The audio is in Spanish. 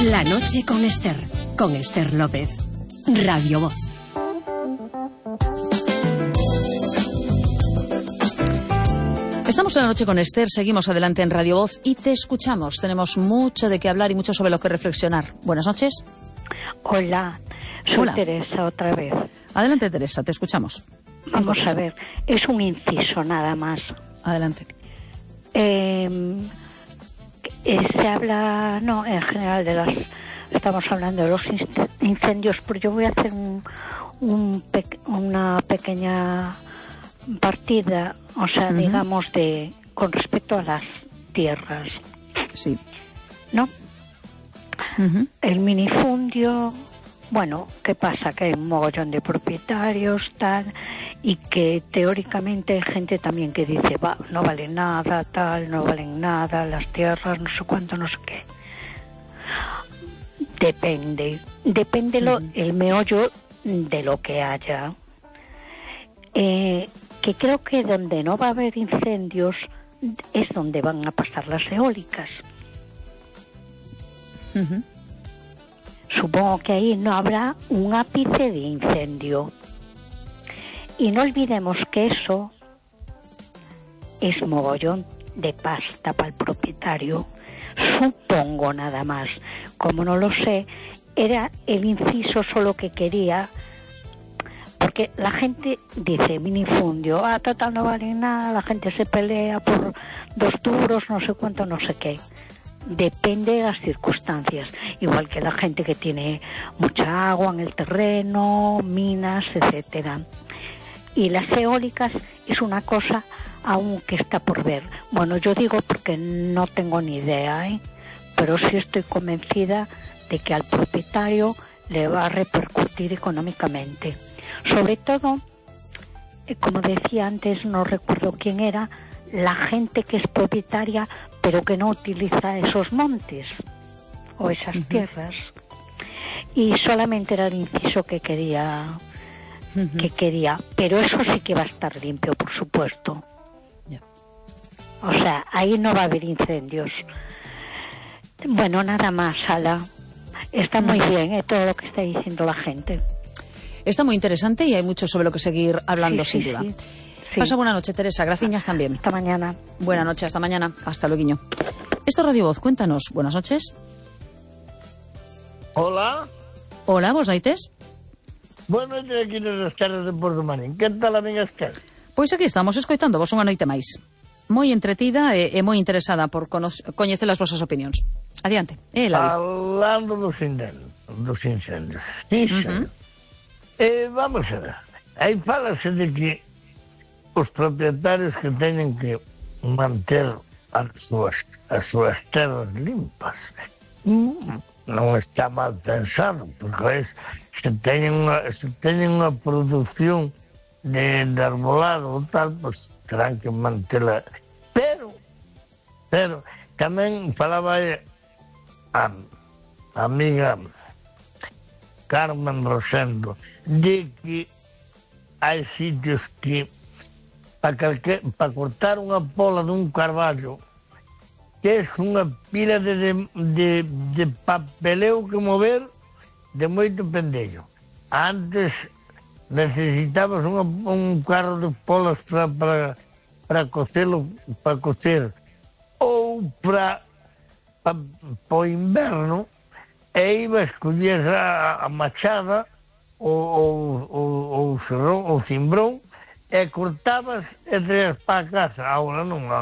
La noche con Esther López, Radio Voz. Estamos en La noche con Esther, seguimos adelante en Radio Voz y te escuchamos. Tenemos mucho de qué hablar y mucho sobre lo que reflexionar. Buenas noches. Hola, soy Teresa otra vez. Adelante, Teresa, te escuchamos. Vamos a ver, es un inciso nada más. Adelante. Se habla, no, en general estamos hablando de los incendios, pero yo voy a hacer una pequeña partida, o sea, digamos, con respecto a las tierras. Sí. ¿No? El minifundio, bueno, ¿qué pasa? Que hay un mogollón de propietarios, tal, y que teóricamente hay gente también que dice, no vale nada, tal, no valen nada, las tierras, no sé cuánto, no sé qué. Depende el meollo de lo que haya. Que creo que donde no va a haber incendios es donde van a pasar las eólicas. Supongo que ahí no habrá un ápice de incendio. Y no olvidemos que eso es mogollón de pasta para el propietario. Supongo nada más. Como no lo sé, era el inciso solo que quería. Porque la gente dice minifundio, total no vale nada, la gente se pelea por 2 duros, no sé cuánto, no sé qué. Depende de las circunstancias, igual que la gente que tiene mucha agua en el terreno, minas, etcétera. Y las eólicas es una cosa aún que está por ver. Bueno, yo digo porque no tengo ni idea, pero sí estoy convencida de que al propietario le va a repercutir económicamente. Sobre todo, como decía antes, no recuerdo quién era, la gente que es propietaria pero que no utiliza esos montes o esas tierras. Y solamente era el inciso que quería, pero eso sí que va a estar limpio, por supuesto. O sea, ahí no va a haber incendios. Bueno, nada más, Ala. Está muy bien todo lo que está diciendo la gente. Está muy interesante y hay mucho sobre lo que seguir hablando, sin duda. Sí. Pasa buena noche, Teresa. Gracias también. Hasta mañana. Buena noche, hasta mañana. Hasta luego. Esto es Radio Voz. Cuéntanos. Buenas noches. Hola. Hola, vos noites. Buenas noches aquí nas terras de Porto Marín. Que tal, amiga Esther? Pois aquí estamos escoitando vos unha noite máis. Moi entretida e moi interesada por coñecer as vosas opinións. Adiante. Falando dos incendios. Sí, vamos a ver. Aí falase de que os propietarios que teñen que manter as súas terras limpas. Non está mal pensado, porque se teñen unha produción de arbolado ou tal, pues terán que mantela. Pero tamén falaba a amiga Carmen Rosendo de que hai sitios que para cortar unha pola dun carballo que é unha pila de papeleo que mover de moito pendello. Antes necesitabas un carro de polas para cocelo, para cocer, ou para o inverno, e iba a escoller a machada ou o cimbrón e cortabas e traías para a casa. Agora non,